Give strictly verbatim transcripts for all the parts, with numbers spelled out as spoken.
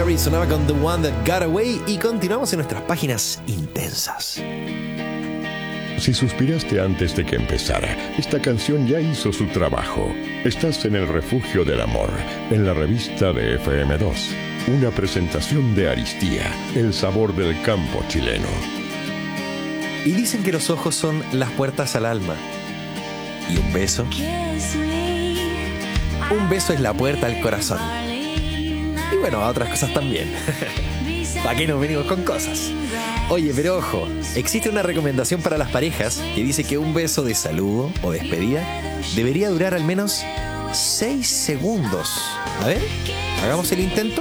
Carey sonaba con The One That Got Away y continuamos en nuestras páginas intensas. Si suspiraste antes de que empezara, esta canción ya hizo su trabajo. Estás en el refugio del amor, en la revista de F M dos. Una presentación de Aristía, el sabor del campo chileno. Y dicen que los ojos son las puertas al alma. ¿Y un beso? Un beso es la puerta al corazón. Y bueno, a otras cosas también. ¿Para qué nos venimos con cosas? Oye, pero ojo, existe una recomendación para las parejas que dice que un beso de saludo o despedida debería durar al menos seis segundos. A ver, hagamos el intento.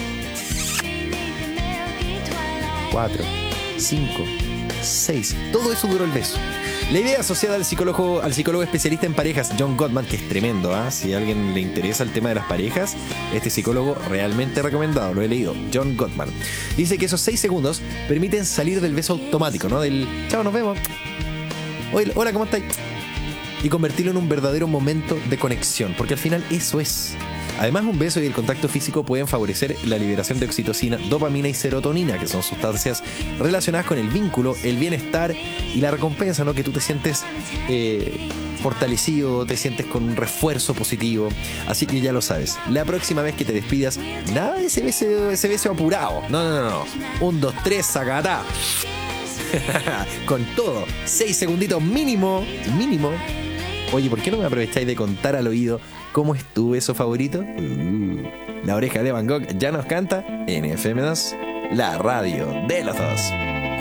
cuatro, cinco, seis. Todo eso duró el beso. La idea asociada al psicólogo, al psicólogo especialista en parejas, John Gottman, que es tremendo, ¿eh? Si a alguien le interesa el tema de las parejas, este psicólogo realmente recomendado, lo he leído, John Gottman. Dice que esos seis segundos permiten salir del beso automático, ¿no? Del chao, nos vemos. Oye, hola, ¿cómo estáis? Y convertirlo en un verdadero momento de conexión, porque al final eso es. Además, un beso y el contacto físico pueden favorecer la liberación de oxitocina, dopamina y serotonina, que son sustancias relacionadas con el vínculo, el bienestar y la recompensa, ¿no? Que tú te sientes eh, fortalecido, te sientes con un refuerzo positivo. Así que ya lo sabes, la próxima vez que te despidas, nada de ese beso, ese beso apurado. No, no, no, no. Un, dos, tres, sacatá. Con todo, seis segunditos mínimo, mínimo. Oye, ¿por qué no me aprovecháis de contar al oído cómo es tu beso favorito? Uh, la oreja de Van Gogh ya nos canta en F M dos, la radio de los dos.